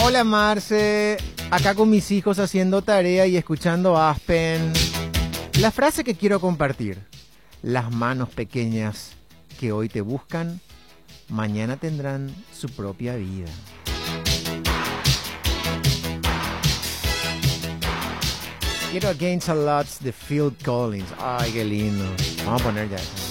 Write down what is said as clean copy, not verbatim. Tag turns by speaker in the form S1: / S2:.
S1: Hola Marce, acá con mis hijos haciendo tarea y escuchando Aspen. La frase que quiero compartir: las manos pequeñas que hoy te buscan, mañana tendrán su propia vida. Quiero Against a Lot de Phil Collins. Ay, qué lindo. Vamos a poner ya eso.